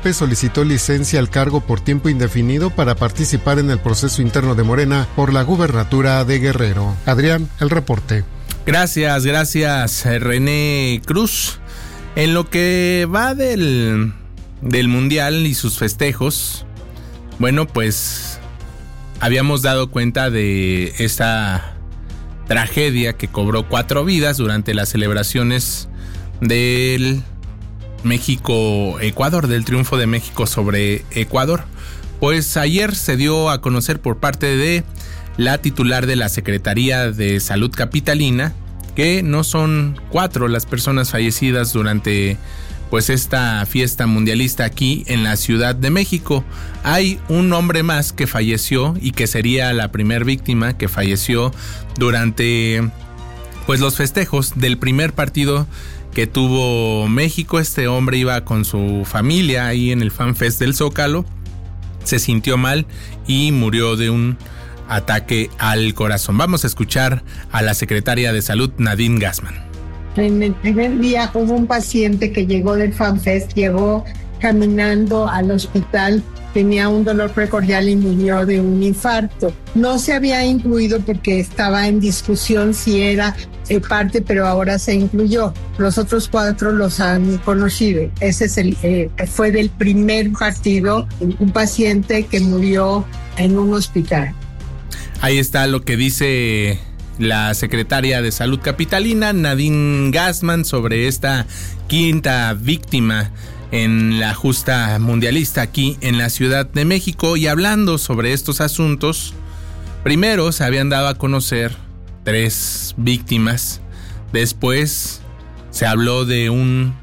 López solicitó licencia al cargo por tiempo indefinido para participar en el proceso interno de Morena por la gubernatura de Guerrero. Adrián, el reporte. Gracias, René Cruz. En lo que va del Mundial y sus festejos, bueno, pues habíamos dado cuenta de esta tragedia que cobró 4 vidas durante las celebraciones del México-Ecuador, del triunfo de México sobre Ecuador. Pues ayer se dio a conocer por parte de la titular de la Secretaría de Salud Capitalina que no son 4 las personas fallecidas durante pues esta fiesta mundialista aquí en la Ciudad de México. Hay un hombre más que falleció y que sería la primer víctima que falleció durante pues los festejos del primer partido que tuvo México. Este hombre iba con su familia ahí en el FanFest del Zócalo, se sintió mal y murió de un ataque al corazón. Vamos a escuchar a la secretaria de Salud, Nadine Gassman. En el primer día hubo un paciente que llegó del FanFest, llegó caminando al hospital, tenía un dolor precordial y murió de un infarto. No se había incluido porque estaba en discusión si era parte, pero ahora se incluyó. Los otros 4 los han conocido. Ese es fue del primer partido, un paciente que murió en un hospital. Ahí está lo que dice la secretaria de Salud Capitalina, Nadine Gassman, sobre esta 5ª víctima en la justa mundialista aquí en la Ciudad de México. Y hablando sobre estos asuntos, primero se habían dado a conocer 3 víctimas, después se habló de una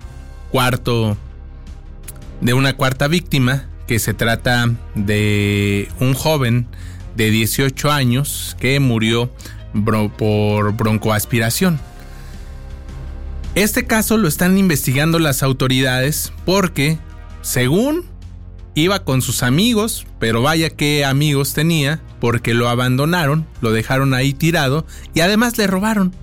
cuarta víctima, que se trata de un joven de 18 años que murió por broncoaspiración. Este caso lo están investigando las autoridades porque, según, iba con sus amigos, pero vaya qué amigos tenía, porque lo abandonaron, lo dejaron ahí tirado y además le robaron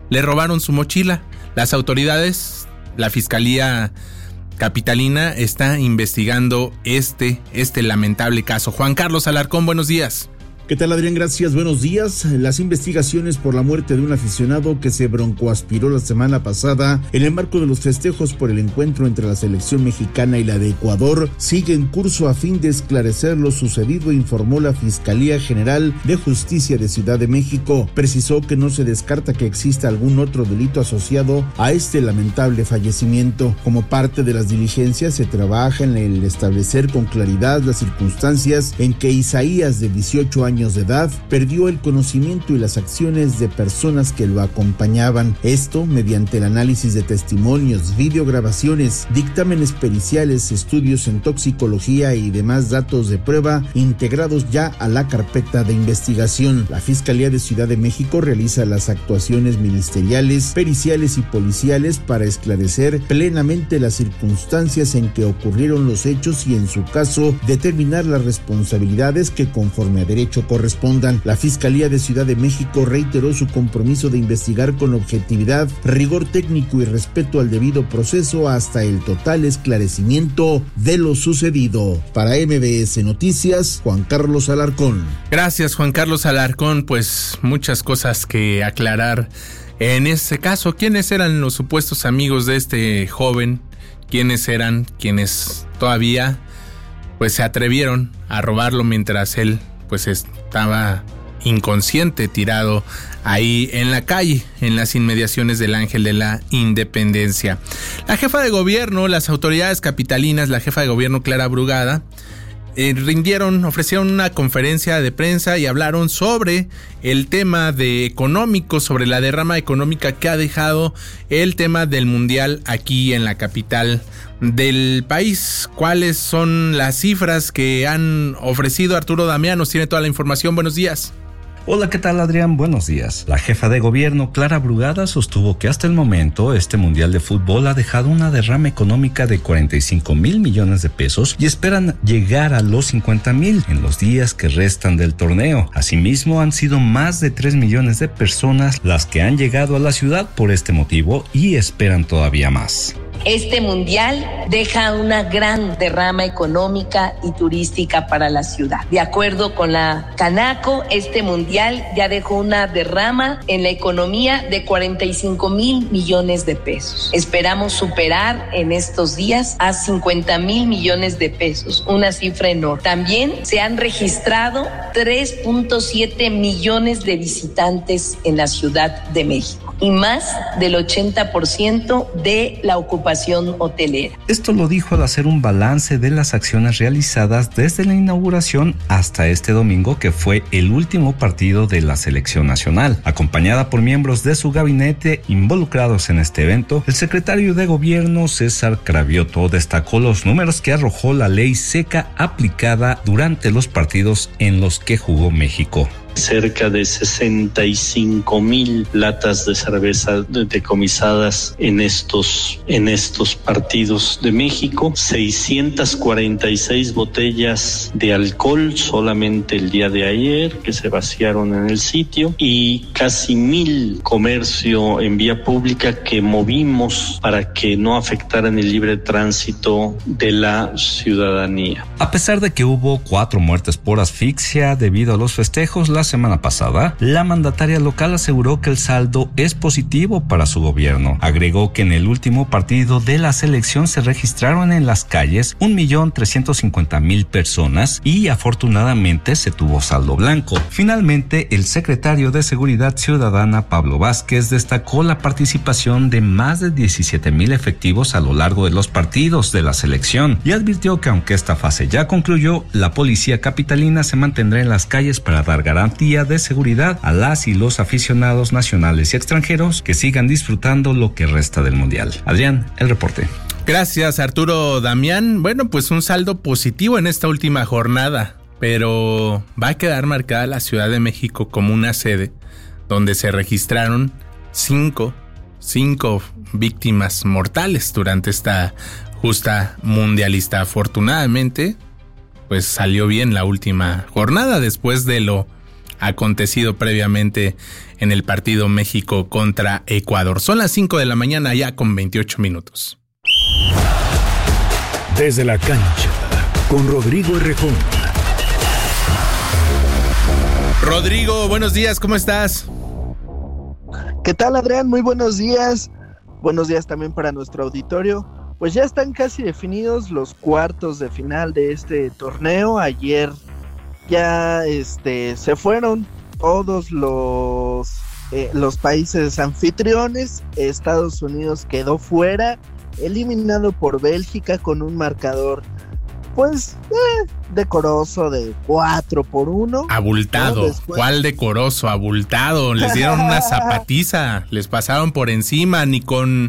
su mochila. Las autoridades, la Fiscalía Capitalina está investigando este lamentable caso. Juan Carlos Alarcón, buenos días. ¿Qué tal, Adrián? Gracias, buenos días. Las investigaciones por la muerte de un aficionado que se broncoaspiró la semana pasada en el marco de los festejos por el encuentro entre la selección mexicana y la de Ecuador sigue en curso a fin de esclarecer lo sucedido, informó la Fiscalía General de Justicia de Ciudad de México. Precisó que no se descarta que exista algún otro delito asociado a este lamentable fallecimiento. Como parte de las diligencias se trabaja en el establecer con claridad las circunstancias en que Isaías, de 18 años de edad, perdió el conocimiento y las acciones de personas que lo acompañaban. Esto mediante el análisis de testimonios, videograbaciones, dictámenes periciales, estudios en toxicología y demás datos de prueba integrados ya a la carpeta de investigación. La Fiscalía de Ciudad de México realiza las actuaciones ministeriales, periciales y policiales para esclarecer plenamente las circunstancias en que ocurrieron los hechos y, en su caso, determinar las responsabilidades que conforme a derecho correspondan. La Fiscalía de Ciudad de México reiteró su compromiso de investigar con objetividad, rigor técnico y respeto al debido proceso hasta el total esclarecimiento de lo sucedido. Para MBS Noticias, Juan Carlos Alarcón. Gracias, Juan Carlos Alarcón. Pues muchas cosas que aclarar en este caso. ¿Quiénes eran los supuestos amigos de este joven? ¿Quiénes eran quienes todavía pues se atrevieron a robarlo mientras él pues estaba inconsciente, tirado ahí en la calle, en las inmediaciones del Ángel de la Independencia? La jefa de gobierno, las autoridades capitalinas, la jefa de gobierno Clara Brugada, ofrecieron una conferencia de prensa y hablaron sobre el tema económico, sobre la derrama económica que ha dejado el tema del Mundial aquí en la capital del país. ¿Cuáles son las cifras que han ofrecido? Arturo Damián nos tiene toda la información. Buenos días. Hola, ¿qué tal, Adrián? Buenos días. La jefa de gobierno, Clara Brugada, sostuvo que hasta el momento este Mundial de Fútbol ha dejado una derrama económica de 45,000 millones de pesos y esperan llegar a los 50,000 en los días que restan del torneo. Asimismo, han sido más de 3 millones de personas las que han llegado a la ciudad por este motivo y esperan todavía más. Este mundial deja una gran derrama económica y turística para la ciudad. De acuerdo con la Canaco, este mundial ya dejó una derrama en la economía de 45,000 millones de pesos. Esperamos superar en estos días a 50,000 millones de pesos, una cifra enorme. También se han registrado 3.7 millones de visitantes en la Ciudad de México y más del 80% de la ocupación hotelera. Esto lo dijo al hacer un balance de las acciones realizadas desde la inauguración hasta este domingo, que fue el último partido de la selección nacional. Acompañada por miembros de su gabinete involucrados en este evento, el secretario de Gobierno César Cravioto destacó los números que arrojó la ley seca aplicada durante los partidos en los que jugó México. Cerca de 65,000 latas de cerveza decomisadas en estos partidos de México, 646 botellas de alcohol solamente el día de ayer que se vaciaron en el sitio y casi 1,000 comercio en vía pública que movimos para que no afectaran el libre tránsito de la ciudadanía. A pesar de que hubo 4 muertes por asfixia debido a los festejos la semana pasada, la mandataria local aseguró que el saldo es positivo para su gobierno. Agregó que en el último partido de la selección se registraron en las calles 1,350,000 personas y afortunadamente se tuvo saldo blanco. Finalmente, el secretario de Seguridad Ciudadana, Pablo Vázquez, destacó la participación de más de 17,000 efectivos a lo largo de los partidos de la selección y advirtió que aunque esta fase ya concluyó, la policía capitalina se mantendrá en las calles para dar garantía de seguridad a las y los aficionados nacionales y extranjeros que sigan disfrutando lo que resta del mundial. Adrián, el reporte. Gracias, Arturo Damián. Bueno, pues un saldo positivo en esta última jornada, pero va a quedar marcada la Ciudad de México como una sede donde se registraron cinco víctimas mortales durante esta justa mundialista. Afortunadamente, pues salió bien la última jornada después de lo acontecido previamente en el partido México contra Ecuador. Son las 5 de la mañana ya con 28 minutos. Desde la cancha, con Rodrigo Errejón. Rodrigo, buenos días, ¿cómo estás? ¿Qué tal, Adrián? Muy buenos días. Buenos días también para nuestro auditorio. Pues ya están casi definidos los cuartos de final de este torneo. Ayer ya se fueron todos los países anfitriones. Estados Unidos quedó fuera, eliminado por Bélgica con un marcador pues decoroso de 4-1. Abultado, ¿no? ¿Cuál decoroso? Abultado, les dieron una zapatiza, les pasaron por encima, ni con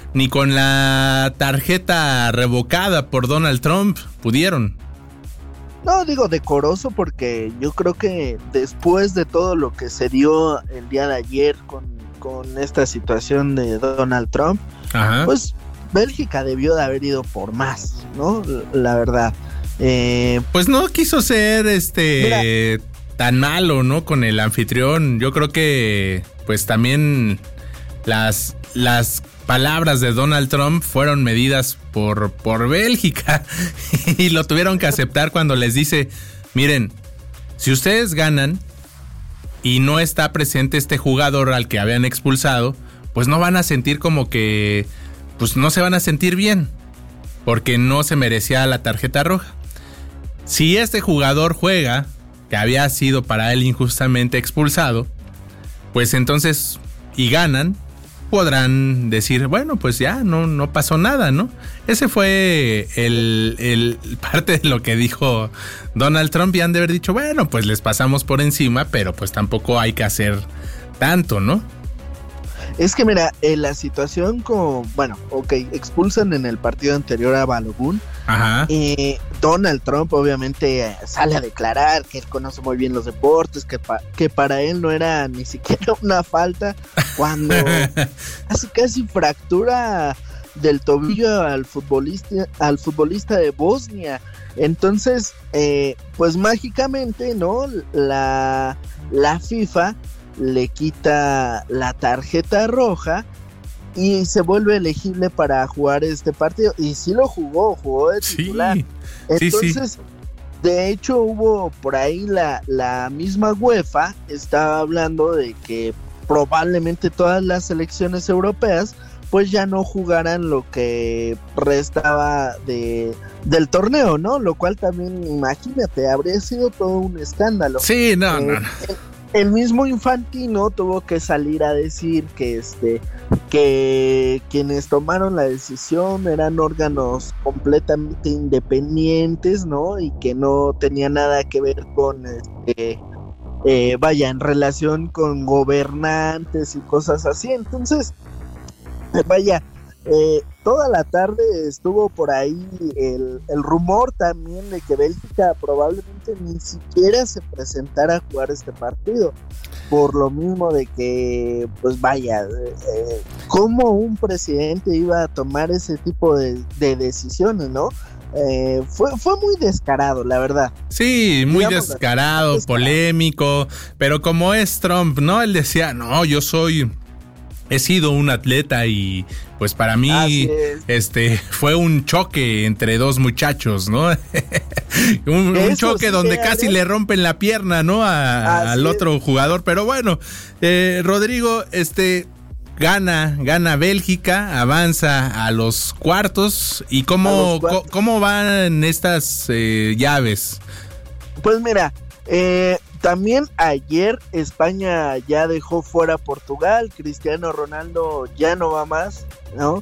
la tarjeta revocada por Donald Trump pudieron. No, digo decoroso porque yo creo que después de todo lo que se dio el día de ayer con esta situación de Donald Trump, ajá, pues Bélgica debió de haber ido por más, ¿no? La verdad. Pues no quiso ser tan malo, ¿no? Con el anfitrión. Yo creo que pues también las palabras de Donald Trump fueron medidas por Bélgica y lo tuvieron que aceptar cuando les dice, miren, si ustedes ganan y no está presente este jugador al que habían expulsado, pues no van a sentir como que, pues no se van a sentir bien, porque no se merecía la tarjeta roja. Si este jugador juega, que había sido para él injustamente expulsado, pues entonces, y ganan, podrán decir, bueno, pues ya no pasó nada, ¿no? Ese fue el parte de lo que dijo Donald Trump, y han de haber dicho, bueno, pues les pasamos por encima, pero pues tampoco hay que hacer tanto, ¿no? Es que mira, la situación expulsan en el partido anterior a Balogun. Ajá. Donald Trump obviamente sale a declarar que él conoce muy bien los deportes, que para él no era ni siquiera una falta, cuando casi fractura del tobillo al futbolista de Bosnia. Entonces, pues mágicamente, ¿no? La FIFA le quita la tarjeta roja y se vuelve elegible para jugar este partido, y sí lo jugó de titular. Entonces, sí. De hecho hubo por ahí la misma UEFA estaba hablando de que probablemente todas las selecciones europeas pues ya no jugaran lo que restaba del torneo, ¿no? Lo cual también, imagínate, habría sido todo un escándalo. Sí, no. El mismo Infantino tuvo que salir a decir que quienes tomaron la decisión eran órganos completamente independientes, ¿no? Y que no tenía nada que ver con en relación con gobernantes y cosas así. Entonces, toda la tarde estuvo por ahí el rumor también de que Bélgica probablemente ni siquiera se presentara a jugar este partido, por lo mismo de que, pues cómo un presidente iba a tomar ese tipo de decisiones, ¿no? Fue muy descarado, la verdad. Sí, muy descarado, polémico, pero como es Trump, ¿no? Él decía, no, he sido un atleta y pues para mí fue un choque entre dos muchachos, ¿no? un choque donde casi le rompen la pierna, ¿no? Al otro jugador, pero bueno, Rodrigo, gana Bélgica, avanza a los cuartos. ¿Y cómo van estas llaves? Pues mira, también ayer España ya dejó fuera a Portugal, Cristiano Ronaldo ya no va más, ¿no?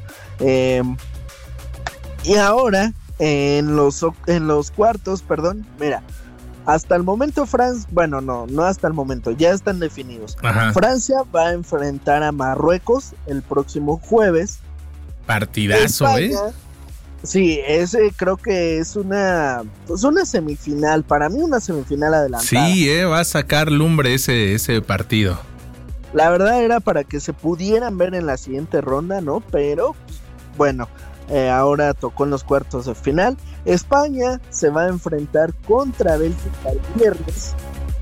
Y ahora en los cuartos, mira, hasta el momento no hasta el momento, ya están definidos. Ajá. Francia va a enfrentar a Marruecos el próximo jueves. Partidazo, España, Sí, ese creo que es una semifinal, para mí una semifinal adelantada. Sí, va a sacar lumbre ese partido. La verdad era para que se pudieran ver en la siguiente ronda, ¿no? Pero, bueno, ahora tocó en los cuartos de final. España se va a enfrentar contra Bélgica el viernes.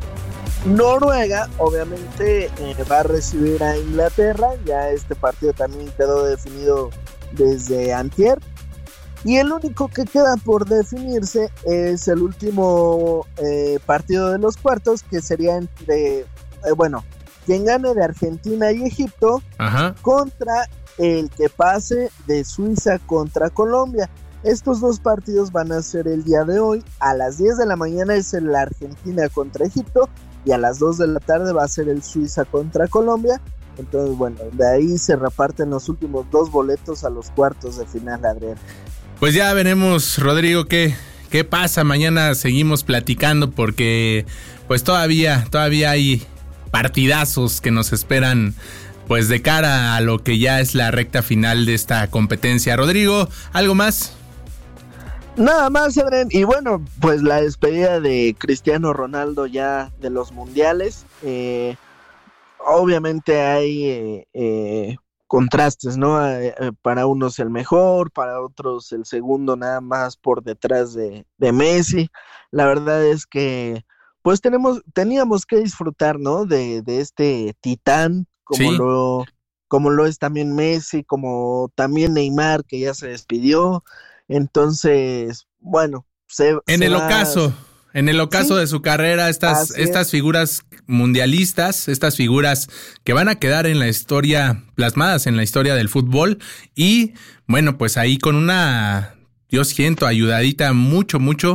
Noruega, obviamente, va a recibir a Inglaterra. Ya este partido también quedó definido desde antier. Y el único que queda por definirse es el último partido de los cuartos, que sería entre, quien gane de Argentina y Egipto. Ajá. Contra el que pase de Suiza contra Colombia. Estos dos partidos van a ser el día de hoy. A las 10 de la mañana es el Argentina contra Egipto y a las 2 de la tarde va a ser el Suiza contra Colombia. Entonces, de ahí se reparten los últimos 2 boletos a los cuartos de final, Adrián. Pues ya veremos, Rodrigo, qué pasa. Mañana seguimos platicando porque pues todavía hay partidazos que nos esperan pues de cara a lo que ya es la recta final de esta competencia. Rodrigo, ¿algo más? Nada más, Adrián. Y bueno, pues la despedida de Cristiano Ronaldo ya de los mundiales. Obviamente hay contrastes, ¿no? Para unos el mejor, para otros el segundo nada más por detrás de Messi. La verdad es que pues teníamos que disfrutar, ¿no? De este titán, como lo es también Messi, como también Neymar, que ya se despidió. Entonces, en el ocaso de su carrera, estas figuras mundialistas, estas figuras que van a quedar en la historia, plasmadas en la historia del fútbol, y pues ahí con una, yo siento, ayudadita mucho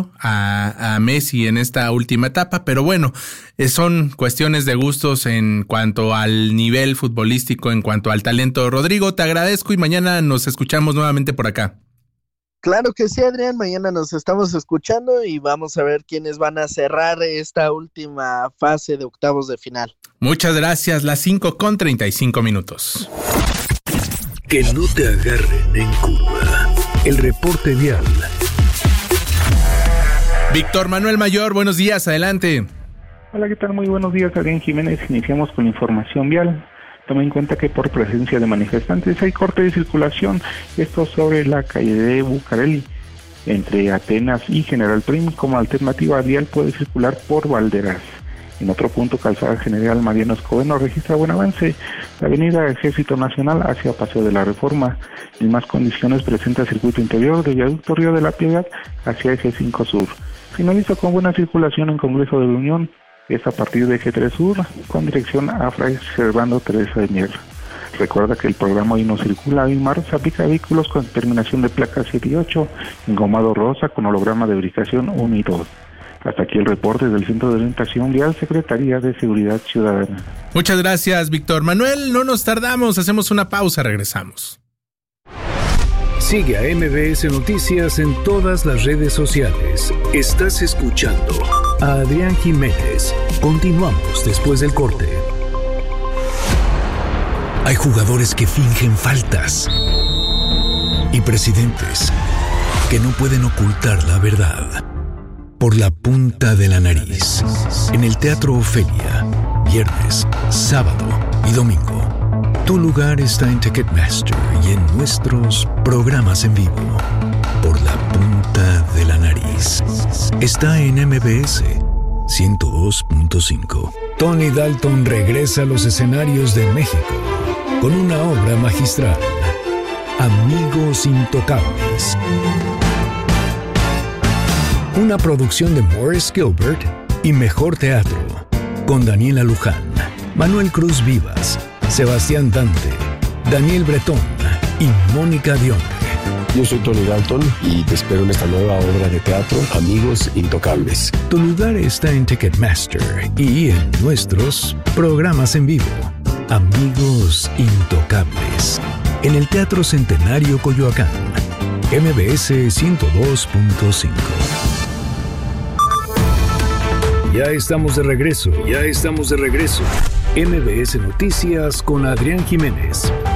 a Messi en esta última etapa, pero son cuestiones de gustos en cuanto al nivel futbolístico, en cuanto al talento. Rodrigo, te agradezco y mañana nos escuchamos nuevamente por acá. Claro que sí, Adrián, mañana nos estamos escuchando y vamos a ver quiénes van a cerrar esta última fase de octavos de final. Muchas gracias, las 5:35. Que no te agarren en curva. El reporte vial. Víctor Manuel Mayor, buenos días, adelante. Hola, ¿qué tal? Muy buenos días, Adrián Jiménez. Iniciamos con la información vial. Toma en cuenta que por presencia de manifestantes hay corte de circulación, esto sobre la calle de Bucareli, entre Atenas y General Prim. Como alternativa vial puede circular por Valderas. En otro punto, Calzada General Mariano Escobedo registra buen avance. La avenida Ejército Nacional hacia Paseo de la Reforma. En más condiciones presenta circuito interior de Viaducto Río de la Piedad hacia Eje 5 Sur. Finaliza con buena circulación en Congreso de la Unión, es a partir de Eje 3 Sur, con dirección a Fray Servando Teresa de Mier. Recuerda que el programa Hoy No Circula y Mar se aplica a vehículos con terminación de placas 7 y 8, engomado rosa con holograma de verificación 1 y 2. Hasta aquí el reporte del Centro de Orientación Vial, Secretaría de Seguridad Ciudadana. Muchas gracias, Víctor Manuel. No nos tardamos, hacemos una pausa, regresamos. Sigue a MBS Noticias en todas las redes sociales. Estás escuchando a Adrián Jiménez. Continuamos después del corte. Hay jugadores que fingen faltas y presidentes que no pueden ocultar la verdad. Por la punta de la nariz. En el Teatro Ofelia, viernes, sábado y domingo. Tu lugar está en Ticketmaster y en nuestros programas en vivo. Por la punta de la nariz. Está en MBS 102.5. Tony Dalton regresa a los escenarios de México con una obra magistral. Amigos Intocables. Una producción de Morris Gilbert y Mejor Teatro, con Daniela Luján, Manuel Cruz Vivas, Sebastián Dante, Daniel Bretón y Mónica Dionne. Yo soy Tony Dalton y te espero en esta nueva obra de teatro, Amigos Intocables. Tu lugar está en Ticketmaster y en nuestros programas en vivo. Amigos Intocables, en el Teatro Centenario Coyoacán, MBS 102.5. Ya estamos de regreso. MBS Noticias con Adrián Jiménez.